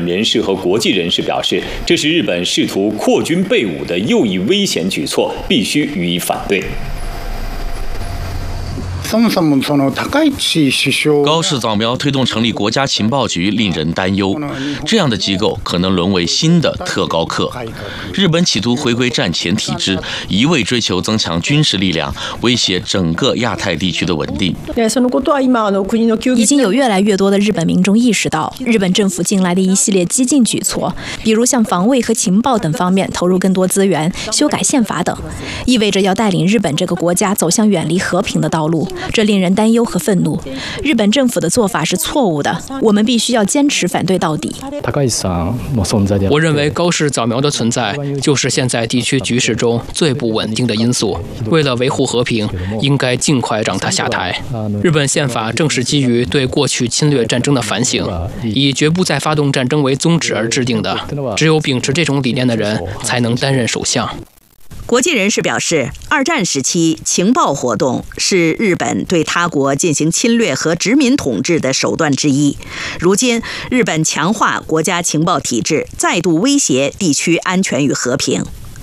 人士和国际人士表示，这是日本试图扩军备武的又一危险举措，必须予以反对。 高市早苗推动成立国家情报局令人担忧，这样的机构可能沦为新的特高课。日本企图回归战前体制，一味追求增强军事力量，威胁整个亚太地区的稳定。 已经有越来越多的日本民众意识到，日本政府近来的一系列激进举措，比如向防卫和情报等方面投入更多资源、修改宪法等，意味着要带领日本这个国家走向远离和平的道路。这令人担忧和愤怒。日本政府的做法是错误的，我们必须要坚持反对到底。 我认为高市早苗的存在就是现在地区局势中最不稳定的因素。为了维护和平，应该尽快让他下台。日本宪法正是基于对过去侵略战争的反省，以绝不再发动战争为宗旨而制定的。只有秉持这种理念的人，才能担任首相。 国际人士表示，二战时期情报活动是日本对他国进行侵略和殖民统治的手段之一。如今，日本强化国家情报体制，再度威胁地区安全与和平。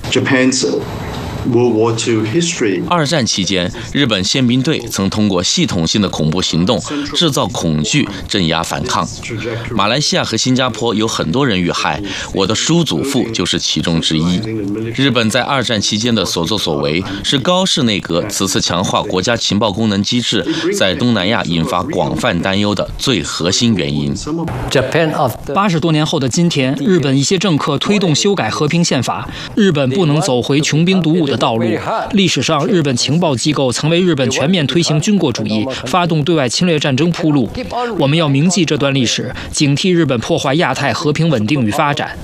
二战期间，日本宪兵队曾通过系统性的恐怖行动制造恐惧，镇压反抗。马来西亚和新加坡有很多人遇害，我的叔祖父就是其中之一。日本在二战期间的所作所为，是高市内阁此次强化国家情报功能机制，在东南亚引发广泛担忧的最核心原因。 80多年后的今天，日本一些政客推动修改和平宪法，日本不能走回穷兵黩武的道路。历史上，日本情报机构曾为日本全面推行军国主义、发动对外侵略战争铺路。我们要铭记这段历史，警惕日本破坏亚太和平稳定与发展。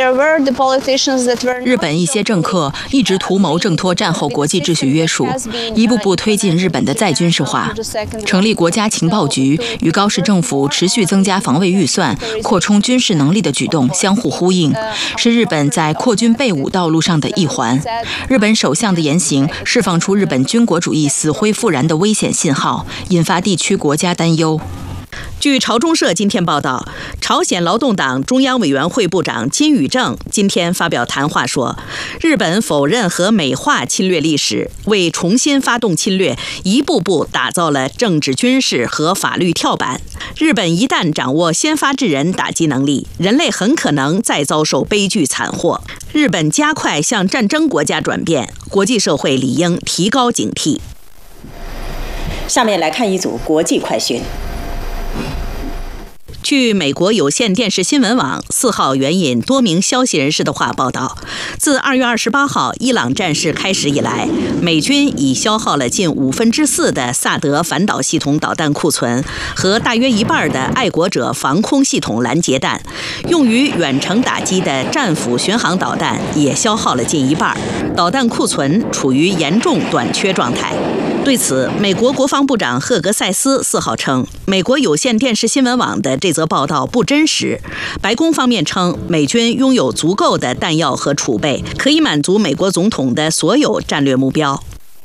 日本一些政客一直图谋挣脱战后国际秩序约束，一步步推进日本的再军事化。成立国家情报局与高市政府持续增加防卫预算、扩充军事能力的举动相互呼应，是日本在扩军备武道路上的一环。日本首相的言行释放出日本军国主义死灰复燃的危险信号，引发地区国家担忧。据朝中社今天报道，朝鲜劳动党中央委员会部长金宇正今天发表谈话说，日本否认和美化侵略历史，为重新发动侵略一步步打造了政治、军事和法律跳板。日本一旦掌握先发制人打击能力，人类很可能再遭受悲剧惨祸。日本加快向战争国家转变，国际社会理应提高警惕。下面来看一组国际快讯。据美国有线电视新闻网4号援引多名消息人士的话报道，自2月28号伊朗战事开始以来，美军已消耗了近4/5的萨德反导系统导弹库存和大约一半的爱国者防空系统拦截弹，用于远程打击的战斧巡航导弹也消耗了近一半，导弹库存处于严重短缺状态。对此，美国国防部长赫格塞斯4号称，美国有线电视新闻网的这则报道不真实。白宫方面称，美军拥有足够的弹药和储备，可以满足美国总统的所有战略目标。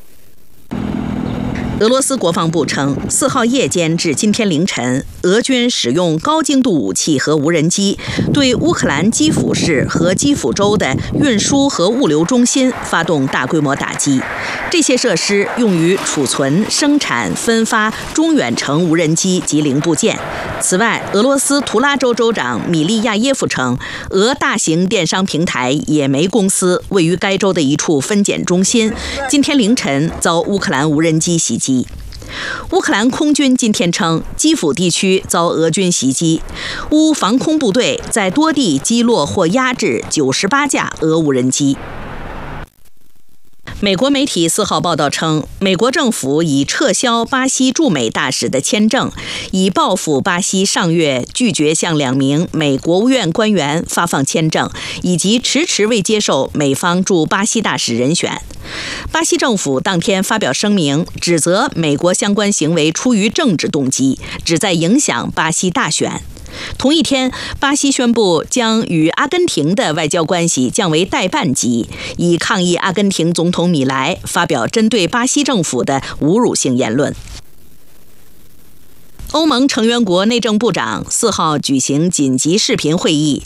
俄罗斯国防部称，4号夜间至今天凌晨，俄军使用高精度武器和无人机对乌克兰基辅市和基辅州的运输和物流中心发动大规模打击。这些设施用于储存、生产、分发中远程无人机及零部件。此外，俄罗斯图拉州州长米利亚耶夫称，俄大型电商平台野莓公司位于该州的一处分拣中心，今天凌晨遭乌克兰无人机袭击。乌克兰空军今天称，基辅地区遭俄军袭击，乌防空部队在多地击落或压制98架俄无人机。美国媒体4号报道称，美国政府已撤销巴西驻美大使的签证，以报复巴西上月拒绝向2名美国务院官员发放签证，以及迟迟未接受美方驻巴西大使人选。巴西政府当天发表声明，指责美国相关行为出于政治动机，旨在影响巴西大选。同一天，巴西宣布将与阿根廷的外交关系降为代办级，以抗议阿根廷总统米莱发表针对巴西政府的侮辱性言论。欧盟成员国内政部长4号举行紧急视频会议，